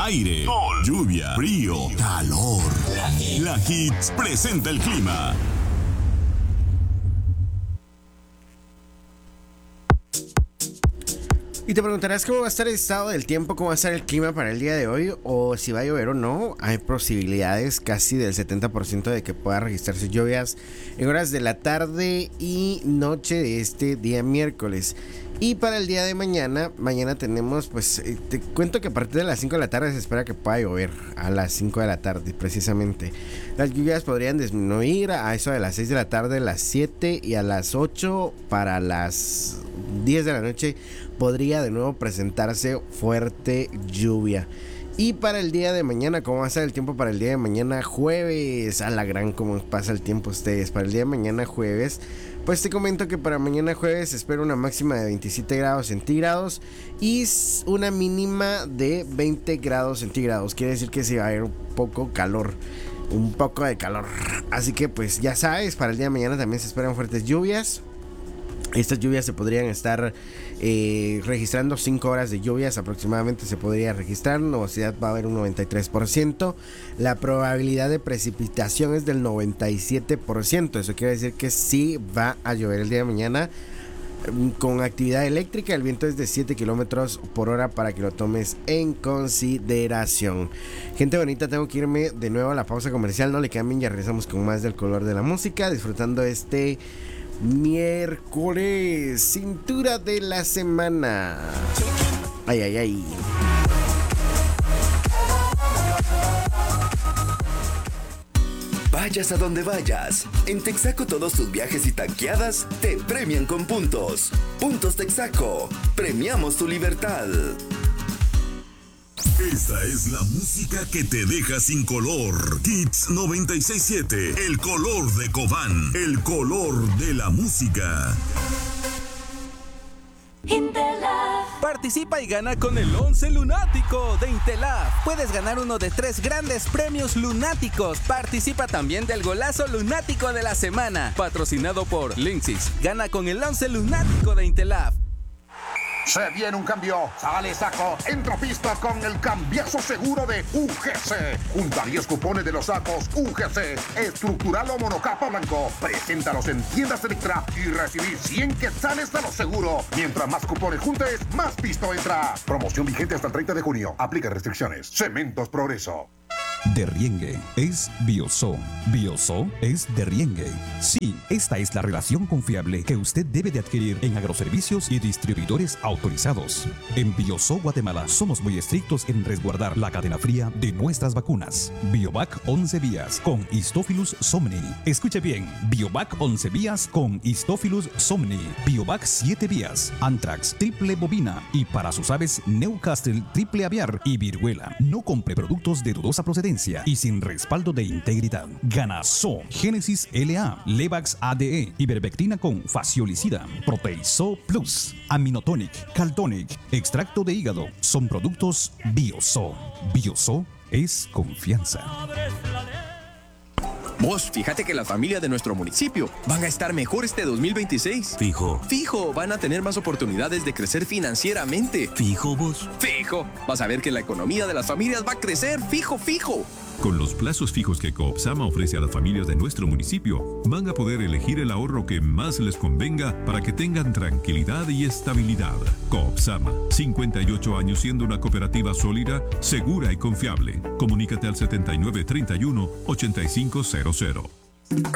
aire, sol, lluvia, frío, calor. La Hits presenta el clima. Y te preguntarás cómo va a estar el estado del tiempo, cómo va a estar el clima para el día de hoy, o si va a llover o no. Hay posibilidades casi del 70% de que pueda registrarse lluvias en horas de la tarde y noche de este día miércoles. Y para el día de mañana tenemos, pues, te cuento que a partir de las 5 de la tarde se espera que pueda llover, a las 5 de la tarde precisamente. Las lluvias podrían disminuir a eso de las 6 de la tarde, las 7 y a las 8 para las 10 de la noche podría de nuevo presentarse fuerte lluvia. Y para el día de mañana, ¿cómo va a ser el tiempo para el día de mañana jueves? A la gran, ¿cómo pasa el tiempo ustedes? Para el día de mañana jueves, pues te comento que para mañana jueves se espera una máxima de 27 grados centígrados y una mínima de 20 grados centígrados. Quiere decir que se va a ir un poco de calor. Así que pues ya sabes, para el día de mañana también se esperan fuertes lluvias. Estas lluvias se podrían estar registrando 5 horas de lluvias aproximadamente se podría registrar. Nubosidad va a haber un 93%. La probabilidad de precipitación es del 97%. Eso quiere decir que sí va a llover el día de mañana. Con actividad eléctrica, el viento es de 7 kilómetros por hora para que lo tomes en consideración. Gente bonita, tengo que irme de nuevo a la pausa comercial. No le cambien, ya regresamos con más del color de la música, disfrutando este miércoles, cintura de la semana. Ay, ay, ay. Vayas a donde vayas, en Texaco todos tus viajes y tanqueadas te premian con puntos. Puntos Texaco, premiamos tu libertad. Esta es la música que te deja sin color. Hits 96.7, el color de Cobán, el color de la música. Participa y gana con el 11 lunático de Intelaf. Puedes ganar uno de 3 grandes premios lunáticos. Participa también del golazo lunático de la semana, patrocinado por Linksys. Gana con el 11 lunático de Intelaf. Se viene un cambio, sale Saco, entra pista con el cambiazo seguro de UGC. Junta 10 cupones de los sacos UGC, estructural o monocapa blanco. Preséntalos en tiendas Electra y recibir 100 quetzales de lo seguro. Mientras más cupones juntes, más pisto entra. Promoción vigente hasta el 30 de junio. Aplica restricciones. Cementos Progreso. Derriengue es Biosó. Biosó es Derriengue. Sí, esta es la relación confiable que usted debe de adquirir en agroservicios y distribuidores autorizados. En Biosó Guatemala somos muy estrictos en resguardar la cadena fría de nuestras vacunas. Biovac 11 vías con Histophilus somni. Escuche bien, Biovac 11 vías con Histophilus somni. Biovac 7 vías, Anthrax, triple bovina y para sus aves Newcastle, triple aviar y viruela. No compre productos de dudosa procedencia y sin respaldo de integridad. Ganasó, Génesis LA, Levax ADE, Ivermectina con faciolicida, Proteisó Plus, Aminotonic, Caltonic, extracto de hígado. Son productos Biosó. Biosó es confianza. Vos, fíjate que las familias de nuestro municipio van a estar mejor este 2026. Fijo, van a tener más oportunidades de crecer financieramente. Fijo, vos. Fijo, vas a ver que la economía de las familias va a crecer, fijo. Con los plazos fijos que Coopsama ofrece a las familias de nuestro municipio, van a poder elegir el ahorro que más les convenga para que tengan tranquilidad y estabilidad. Coopsama, 58 años siendo una cooperativa sólida, segura y confiable. Comunícate al 7931-8500.